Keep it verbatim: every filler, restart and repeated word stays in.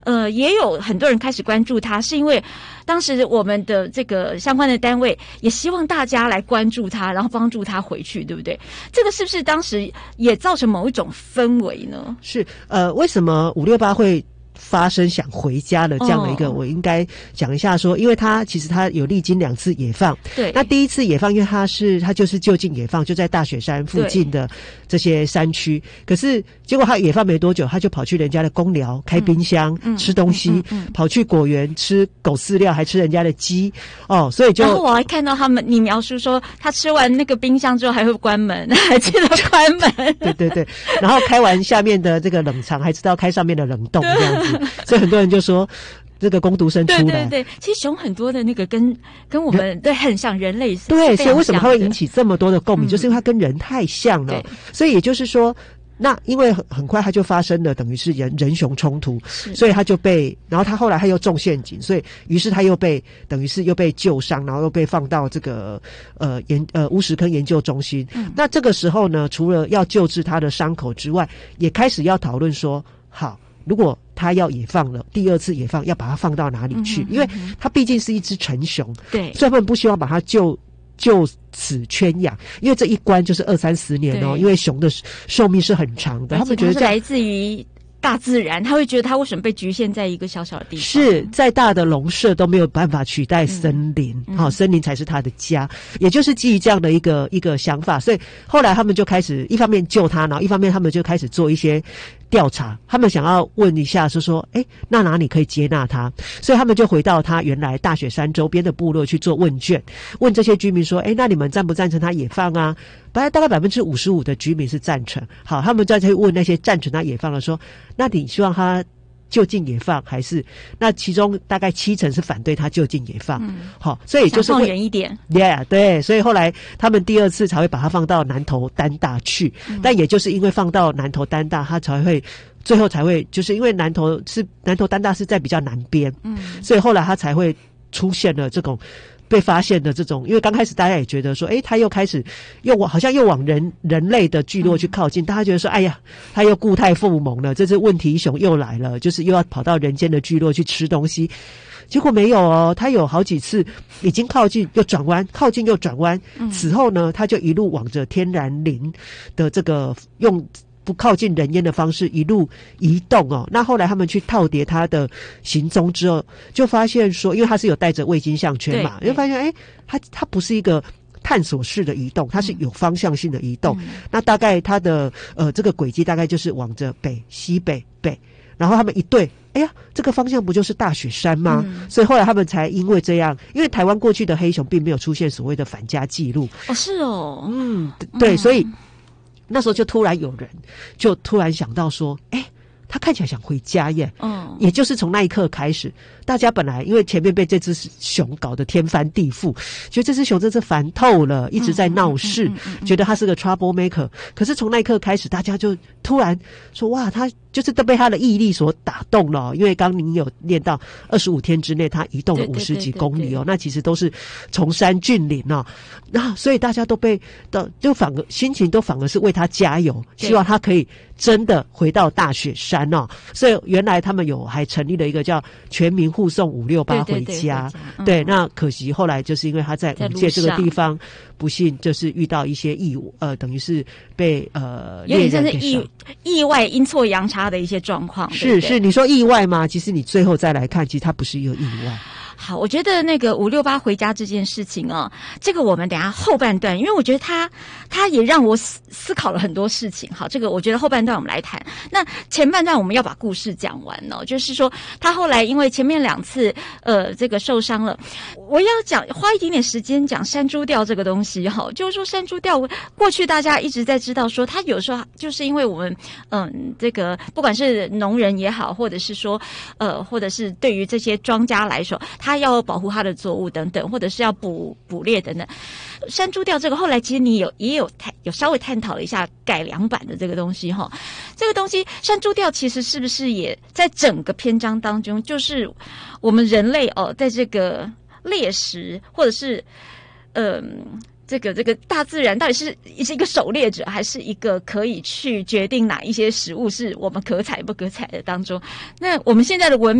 呃，也有很多人开始关注它，是因为当时我们的这个相关的单位也希望大家来关注它，然后帮助它回去，对不对？这个是不是当时也造成某一种氛围呢？ 是，呃，为什么五六八会发生想回家的这样的一个， 哦、 我应该讲一下说，因为他其实他有历经两次野放， 对， 那第一次野放，因为他是他就是就近野放，就在大雪山附近的这些山区，可是结果他野放没多久，他就跑去人家的公寮开冰箱、嗯、吃东西、嗯嗯嗯，跑去果园吃狗饲料，还吃人家的鸡哦，所以就然后我还看到他们，你描述说他吃完那个冰箱之后还会关门，还记得关门， 对对对，然后开完下面的这个冷藏，还知道开上面的冷冻这样子。所以很多人就说这个工读生出来， 对对对，其实熊很多的那个跟跟我们对很像人类， 对，所以为什么它会引起这么多的共鸣、嗯，就是因为它跟人太像了。所以也就是说，那因为很很快它就发生了，等于是人人熊冲突，所以他就被，然后他后来他又中陷阱，所以于是他又被等于是又被救伤，然后又被放到这个呃研呃乌石坑研究中心、嗯。那这个时候呢，除了要救治他的伤口之外，也开始要讨论说，好。如果他要野放了，第二次野放要把它放到哪里去？嗯、因为它毕竟是一只成熊， 对， 所以他们不希望把它就就此圈养，因为这一关就是二三十年哦，因为熊的寿命是很长的，他们觉得是来自于大自然，他会觉得他为什么被局限在一个小小的地方？ 是再大的笼舍都没有办法取代森林，好、嗯哦，森林才是他的家，也就是基于这样的一个一个想法，所以后来他们就开始一方面救他，然后一方面他们就开始做一些调查，他们想要问一下，是说，哎，那哪里可以接纳他？所以他们就回到他原来大雪山周边的部落去做问卷，问这些居民说，哎，那你们赞不赞成他野放啊？大概大概百分之五十五的居民是赞成。好，他们再去问那些赞成他野放的说，那你希望他就近野放还是？那其中大概七成是反对他就近野放。嗯，好，所以就是放远一点。 Yeah， 对，所以后来他们第二次才会把它放到南投丹大去，嗯、但也就是因为放到南投丹大，他才会最后才会，就是因为南投是南投丹大是在比较南边，嗯，所以后来他才会出现了这种。被发现的这种，因为刚开始大家也觉得说，诶，他又开始又往好像又往人人类的聚落去靠近，嗯、大家觉得说，哎呀，他又固态复萌了，这只问题熊又来了，就是又要跑到人间的聚落去吃东西。结果没有哦，他有好几次已经靠近又转弯，靠近又转弯，嗯、此后呢，他就一路往着天然林的这个用。不靠近人烟的方式一路移动哦，那后来他们去套叠他的行踪之后，就发现说，因为他是有带着卫星项圈嘛，就发现哎，他他不是一个探索式的移动，它是有方向性的移动。嗯、那大概它的呃这个轨迹大概就是往着北、西北、北，然后他们一对。哎呀，这个方向不就是大雪山吗？嗯、所以后来他们才因为这样，因为台湾过去的黑熊并没有出现所谓的返家记录。 哦，是哦， 嗯，对，嗯、所以。那时候就突然有人就突然想到说，哎，他看起来想回家耶。嗯，也就是从那一刻开始，大家本来因为前面被这只熊搞得天翻地覆，觉得这只熊真是烦透了，一直在闹事，嗯嗯嗯嗯、觉得他是个 trouble maker。可是从那一刻开始，大家就突然说，哇，他就是都被他的毅力所打动了。因为刚您有念到二十五天之内，他移动了五十几公里哦，对对对对对，那其实都是崇山峻岭哦。那所以大家都被的就反而心情都反而是为他加油，希望他可以真的回到大雪山哦。所以原来他们有还成立了一个叫全民护送五六八回家，对, 对, 对, 回家、嗯、对，那可惜后来就是因为他在五界这个地方不幸就是遇到一些意呃，等于是被呃有点像是意意外阴错阳差的一些状况。 是对对是，你说意外吗？其实你最后再来看，其实它不是一个意外。 好，我觉得那个五六八回家这件事情哦，这个我们等一下后半段，因为我觉得他他也让我思思考了很多事情。好，这个我觉得后半段我们来谈。那前半段我们要把故事讲完哦，就是说他后来因为前面两次呃这个受伤了，我要讲花一点点时间讲山猪吊这个东西哈、哦，就是说山猪吊过去大家一直在知道说，他有时候就是因为我们嗯这个不管是农人也好，或者是说呃或者是对于这些庄家来说，他他要保护他的作物等等，或者是要捕捕猎等等。山猪吊这个后来其实你有也有探有稍微探讨了一下改良版的这个东西哈。这个东西山猪吊其实是不是也在整个篇章当中，就是我们人类哦，在这个猎食或者是嗯、呃、 这个这个大自然到底是是一个狩猎者，还是一个可以去决定哪一些食物是我们可采不可采的当中？那我们现在的文